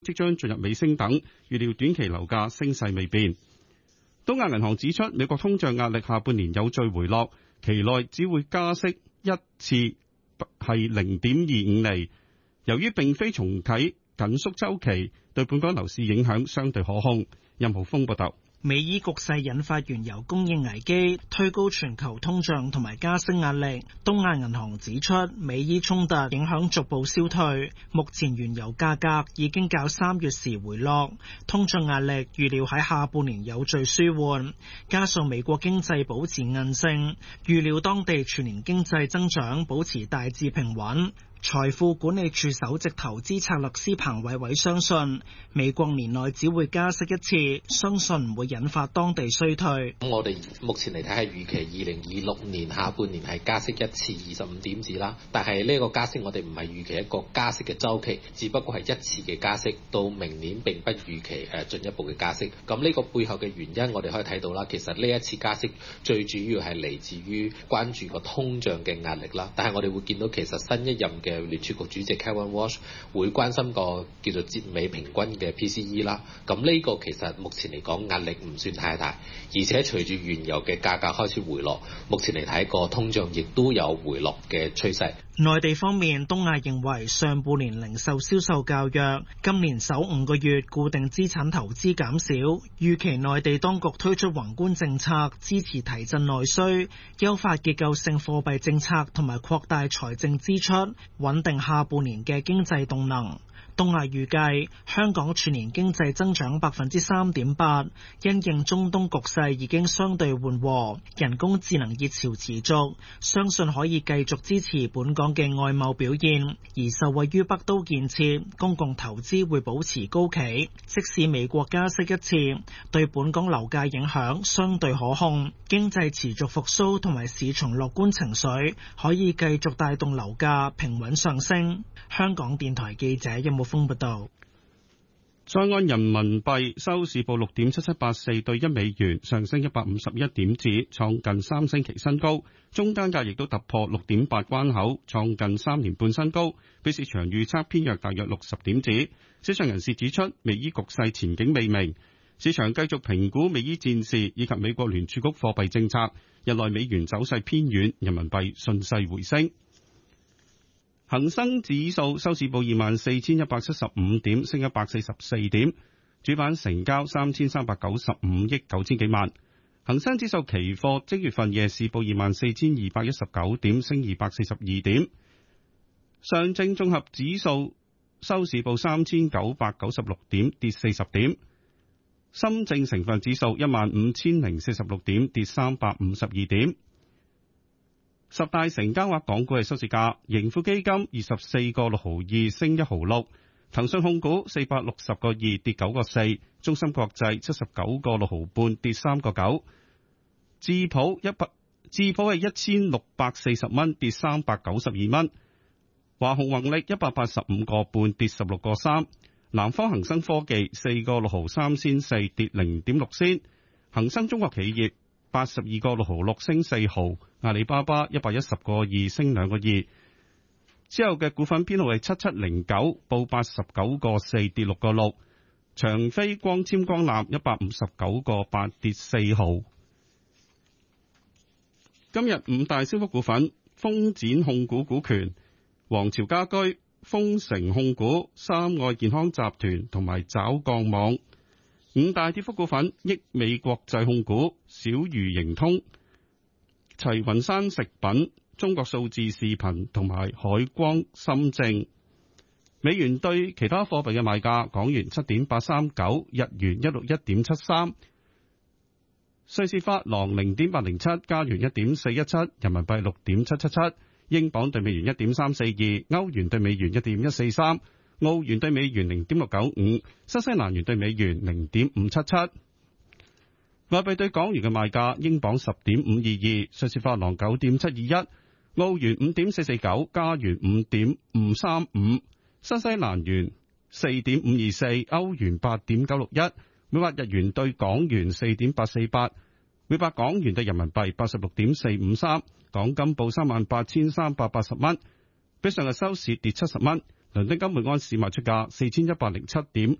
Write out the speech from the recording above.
即將進入尾聲等，預料短期樓價升勢未變。東亞銀行指出，美國通脹壓力下半年有序回落，期內只會加息一次，係0.25厘。由於並非重啟緊縮週期，對本港樓市影響相對可控。任浩峰報道。 美伊局勢引發原油供應危機，推高全球通脹同埋加息壓力。東亞銀行指出，美伊衝突影響逐步消退，目前原油價格已經較3月時回落，通脹壓力預料喺下半年有序舒緩。加上美國經濟保持韌性，預料當地全年經濟增長保持大致平穩。財富管理處首席投資策略師彭偉偉相信，美國年內只會加息一次，相信唔會引發當地衰退。 咁我哋目前嚟睇係預期2026年下半年係加息一次25點子啦，但係呢個加息我哋唔係預期一個加息嘅週期，只不過係一次嘅加息，到明年並不預期進一步嘅加息。咁呢個背後嘅原因我哋可以睇到啦，其實呢一次加息最主要係嚟自於關注個通脹嘅壓力啦，但係我哋會見到其實新一任嘅聯儲局主席 Kevin Walsh 會關心個叫做節美平均嘅 PCE 啦，咁呢個其實目前嚟講壓力唔算太大，而且隨住原油嘅價格開始回落，目前嚟睇個通脹亦都有回落嘅趨勢。 內地方面，東亞認為上半年零售銷售較弱，今年首5個月固定資產投資減少，預期內地當局推出宏觀政策支持提振內需，優化結構性貨幣政策同埋擴大財政支出，穩定下半年嘅經濟動能。東亞預計香港全年經濟增長3.8%，因應中東局勢已經相對緩和，人工智能熱潮持續，相信可以繼續支持本港嘅外貿表現。而受惠於北都建設，公共投資會保持高企，即使美國加息一次，對本港樓價影響相對可控。經濟持續復甦同埋市場樂觀情緒，可以繼續帶動樓價平穩上升。香港電台記者任木峰報道。 在岸人民幣收市報6.7784對1美元，上升151點子，創近3星期新高。中間價亦都突破6.8關口，創近3年半新高，比市場預測偏弱大約60點子。市場人士指出，美伊局勢前景未明，市場繼續評估美伊戰事以及美國聯儲局貨幣政策。日內美元走勢偏軟，人民幣順勢回升。恒生指數收市報24,175點，升144點，主板成交3,395億9千幾萬。恒生指數期貨即月份夜市報24,219點，升242點。上證綜合指數收市報3,996點，跌40點。深證成分指數15,046點，跌352點。十大成交額港股嘅收市價，盈富基金24個6毫2升1毫6，騰訊控股460個2跌9個4，中芯國際79個6毫半跌3個9，智普係1640蚊跌392蚊，華虹宏力185個半跌16個3，南方恒生科技4個6毫3仙4跌0.6仙，恒生中國企業82個6毫6升4毫，阿里巴巴110個2升2個2。之後嘅股份編號係7709，報89個4跌6個6。長飛光纖光纜159個8跌4毫。今日5大升幅股份：豐展控股股權、皇朝家居、豐城控股、三愛健康集團同埋爪鋼網。5大跌幅股份：益美國際控股、小魚盈通、齊雲山食品、中國數字視頻同埋海光深證。美元對其他貨幣嘅賣價：港元7.839，日元161.73，瑞士法郎0.807，加元1.417，人民幣6.777，英鎊對美元1.342，歐元對美元1.143。澳元對美元0.695，新西蘭元對美元0.577。外幣對港元嘅賣價：英鎊10.522，瑞士法郎9.721，澳元5.449，加元5.535，新西蘭元4.524，歐元8.961，每百日元對港元4.848，每百港元對人民幣86.453。港金報38,380蚊，比上日收市跌70蚊。倫敦金每安士賣出價4107.5